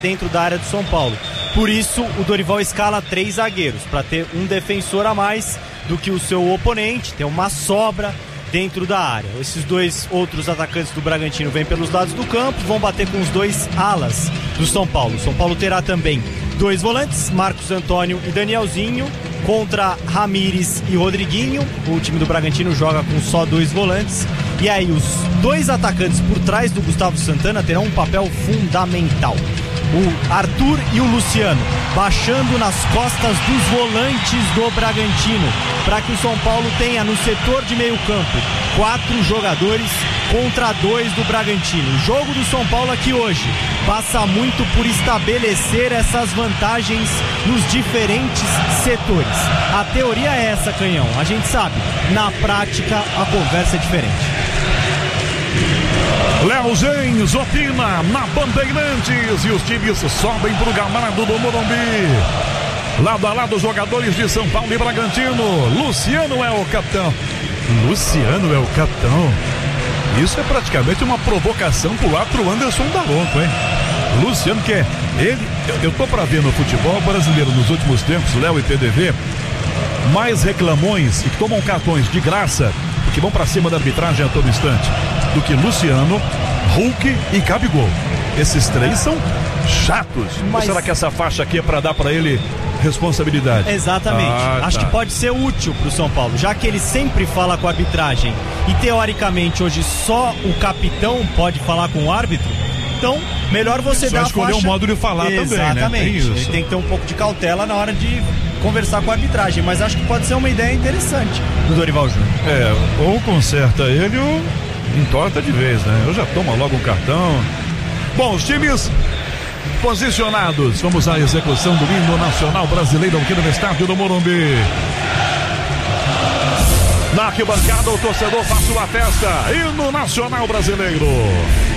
dentro da área do São Paulo. Por isso, o Dorival escala 3 zagueiros, para ter um defensor a mais do que o seu oponente, ter uma sobra dentro da área. Esses 2 outros atacantes do Bragantino vêm pelos lados do campo, vão bater com os 2 alas do São Paulo. O São Paulo terá também 2 volantes, Marcos Antônio e Danielzinho, contra Ramires e Rodriguinho. O time do Bragantino joga com só 2 volantes. E aí os 2 atacantes por trás do Gustavo Santana terão um papel fundamental. O Arthur e o Luciano baixando nas costas dos volantes do Bragantino, para que o São Paulo tenha no setor de meio campo 4 jogadores contra 2 do Bragantino. O jogo do São Paulo aqui hoje passa muito por estabelecer essas vantagens nos diferentes setores. A teoria é essa, Canhão, a gente sabe, na prática a conversa é diferente. Léo Gens opina na Bandeirantes e os times sobem pro gramado do Morumbi. Lado a lado os jogadores de São Paulo e Bragantino. Luciano é o capitão. Luciano é o capitão. Isso é praticamente uma provocação pro árbitro Anderson Daronco, hein? Luciano que é ele, eu tô pra ver no futebol brasileiro nos últimos tempos, Léo e PDV, mais reclamões e que tomam cartões de graça, que vão pra cima da arbitragem a todo instante, do que Luciano, Hulk e Gabigol. Esses 3 são chatos. Ou será que essa faixa aqui é pra dar pra ele responsabilidade? Exatamente. Acho que pode ser útil pro São Paulo, já que ele sempre fala com a arbitragem e teoricamente hoje só o capitão pode falar com o árbitro. Então, melhor você dar a faixa. Escolher o modo de falar também, né? Exatamente. Ele tem que ter um pouco de cautela na hora de conversar com a arbitragem, mas acho que pode ser uma ideia interessante do Dorival Júnior. Ou conserta ele ou entorta de vez, né? Eu já tomo logo um cartão. Bom, os times posicionados. Vamos à execução do hino nacional brasileiro aqui no estádio do Morumbi. Na arquibancada o torcedor faz sua festa. Hino nacional brasileiro.